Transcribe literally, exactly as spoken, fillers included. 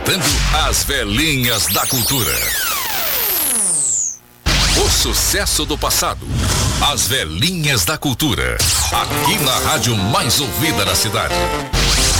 apresentando As Velhinhas da Cultura. O sucesso do passado. As Velhinhas da Cultura. Aqui na rádio mais ouvida da cidade.